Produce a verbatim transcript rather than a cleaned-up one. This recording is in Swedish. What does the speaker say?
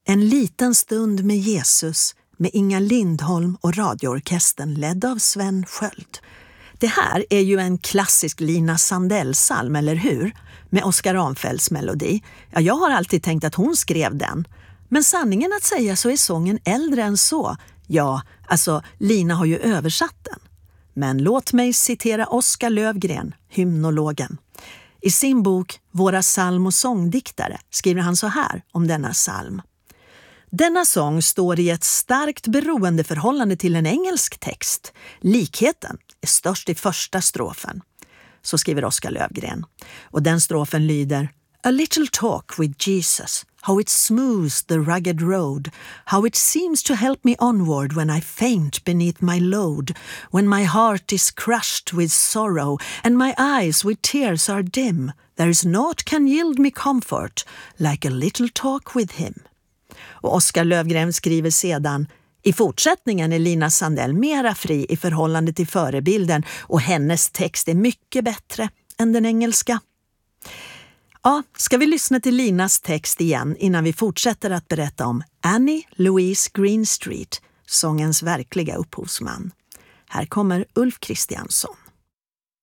En liten stund med Jesus med Inga Lindholm och radioorkestern ledd av Sven Sköld. Det här är ju en klassisk Lina Sandell-psalm, eller hur? Med Oscar Arnfeldts melodi. Ja, jag har alltid tänkt att hon skrev den. Men sanningen att säga så är sången äldre än så. Ja, alltså Lina har ju översatt den. Men låt mig citera Oskar Lövgren, hymnologen. I sin bok Våra psalm- och sångdiktare skriver han så här om denna psalm. Denna sång står i ett starkt beroendeförhållande till en engelsk text. Likheten är störst i första strofen. Så skriver Oskar Lövgren. Och den strofen lyder: A little talk with Jesus, how it smooths the rugged road, how it seems to help me onward when I faint beneath my load, when my heart is crushed with sorrow and my eyes with tears are dim, there is naught can yield me comfort like a little talk with him. Och Oskar Lövgren skriver sedan: i fortsättningen är Lina Sandell mera fri i förhållande till förebilden och hennes text är mycket bättre än den engelska. Ja, ska vi lyssna till Linas text igen innan vi fortsätter att berätta om Annie Louise Greenstreet, sångens verkliga upphovsman. Här kommer Ulf Kristiansson.